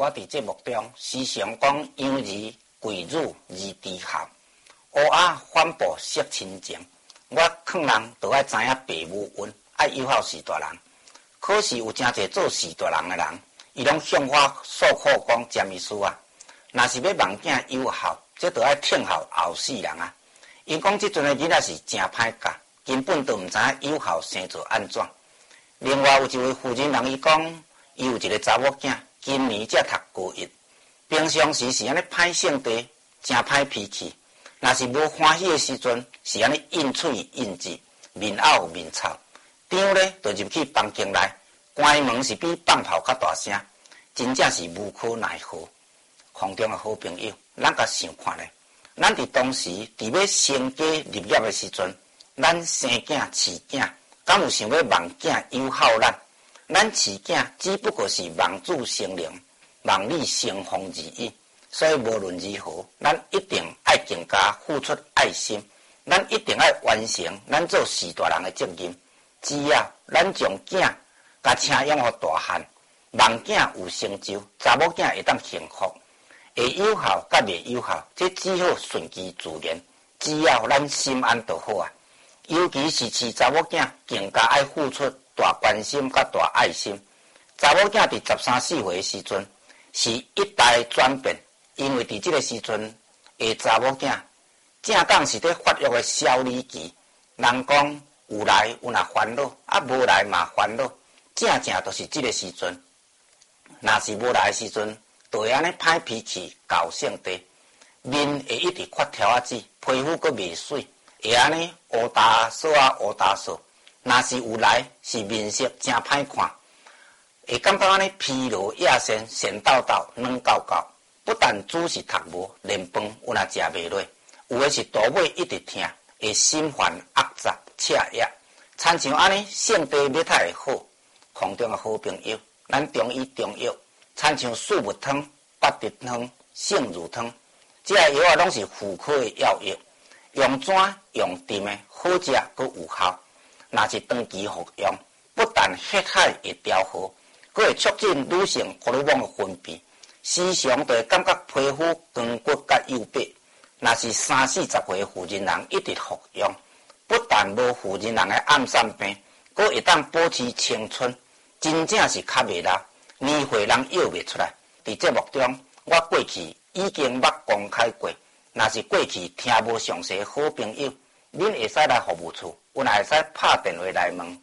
我伫节目中时常讲养儿贵汝而知孝，乌鸦反哺惜亲情。我劝人都爱知影父母恩，爱友好是大人。可是有真侪做是大人的人，伊拢向我诉苦讲詹医师啊，若是要望囝友好，这都爱听候后世人啊。因讲即阵的囡仔是真歹教，根本都毋知影友好生做安怎。另外有一位妇人人伊讲，伊有一个查某囝，今年才读高一，平常时是安尼歹性地，真歹脾气。若是无欢喜的时阵，是安尼应喙应舌，面拗面臭。张咧就入去房间内，关门是比放炮较大声，真正是无可奈何。空中的好朋友，咱甲想看咧，咱伫当时伫要成家立业的时阵，咱生囝饲囝，敢有想要望囝友好咱？咱饲囝只不过是望子成龙，望你生风如意。所以无论如何，咱一定爱更加付出爱心，咱一定爱完成咱做士大人的责任。只要咱将囝甲请养互大汉，望囝有成就，查某囝会当幸福，会友好甲袂友好，这只好顺其自然。只要咱心安就好啊。尤其是饲查某囝，更加爱付出大关心甲大爱心。查某囝伫13、14岁的时阵，是一大转变。因为伫这个时阵，的查某囝正当是伫发育的小年期，人讲有来有若烦恼，无来嘛烦恼，正就是这个时阵。若是无来的时阵，就会安尼歹脾气、搞性地，面会一直发条子，皮肤阁袂水，会安尼乌打扫乌打扫。若是有来，是面色真歹看，会感觉安尼疲劳亚线、线抖抖、软狗狗。不但主是读无，连饭有若食袂落，有的是肚尾一直疼，会心烦恶杂、赤压，亲像安尼性地要太会好。空中的好朋友，咱中医中药，亲像四物汤、八德汤、杏仁汤，这些药拢是妇科的药液，用怎用甜的，好食佮有效。若是长期服用，不但血海会调和，佮会促进女性荷尔蒙的分泌。时常就会感觉皮肤光骨甲幼白。若是30、40岁的妇人人一直服用，不但无妇人人的暗散病，佫会当保持青春，真正是较袂老，年岁人摇袂出来。伫节目中，我过去已经捌公开过，若是过去听无详细的好朋友，恁会使来服务处，阮也会使拍电话来问，